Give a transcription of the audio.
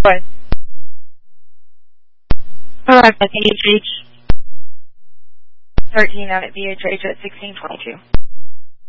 What? Correct, at VHH. 13 out at VHH at 1622.